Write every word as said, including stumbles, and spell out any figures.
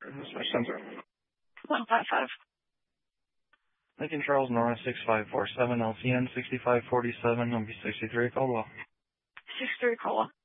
This is my sensor. one five five. Lincoln Charles North six five four seven L C N sixty-five forty-seven, number sixty-three, Caldwell. sixty-three, Caldwell.